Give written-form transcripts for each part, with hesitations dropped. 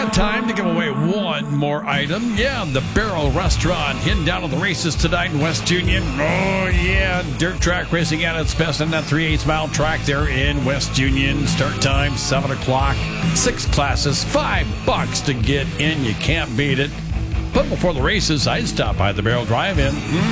got time to give away one more item. Yeah, the Barrel Restaurant heading down to the races tonight in West Union. Oh, yeah, dirt track racing at its best in that 3/8 mile track there in West Union. Start time, 7 o'clock. 6 classes, $5 to get in. You can't beat it. But before the races, I'd stop by the Barrel Drive-In.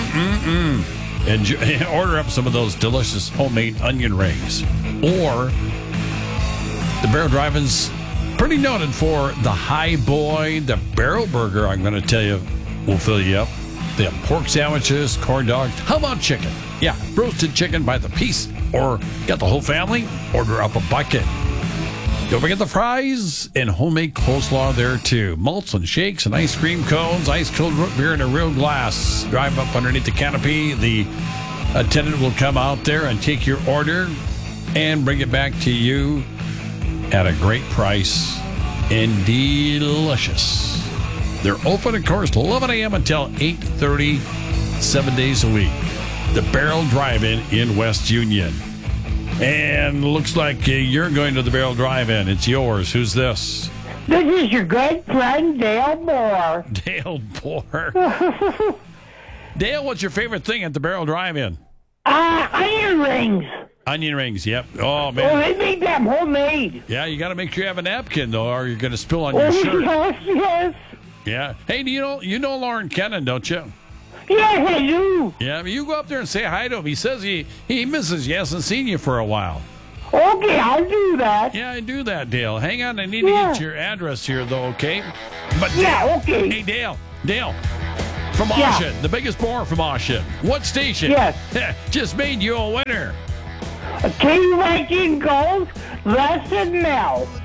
And order up some of those delicious homemade onion rings. Or the Barrel Drive-In's pretty noted for the High Boy, the Barrel Burger, I'm going to tell you, will fill you up. They have pork sandwiches, corn dogs. How about chicken? Yeah, roasted chicken by the piece. Or got the whole family? Order up a bucket. Don't forget the fries and homemade coleslaw there, too. Malts and shakes and ice cream cones, ice-cold root beer in a real glass. Drive up underneath the canopy. The attendant will come out there and take your order and bring it back to you at a great price and delicious. They're open, of course, 11 a.m. until 8:30, 7 days a week. The Barrel Drive-In in West Union. And looks like you're going to the Barrel Drive-In. It's yours. Who's this? This is your good friend, Dale Moore. Dale Moore. Dale, what's your favorite thing at the Barrel Drive-In? Onion rings. Onion rings, yep. Oh, Oh, man. they make them homemade. Yeah, you got to make sure you have a napkin, though, or you're going to spill on your Oh, shirt. yes. Yeah. Hey, you know Lauren Kennan, don't you? Yes, I do. Yeah, you go up there and say hi to him. He says he misses you. Hasn't seen you for a while. Okay, I'll do that. Yeah, I do that, Dale. Hang on, I need to get your address here, though, okay? But Yeah, okay. Hey, Dale, from Oshin, the biggest boar from Oshin. What station? Yes. Just made you a winner. King Viking Gold, Lesson Mel.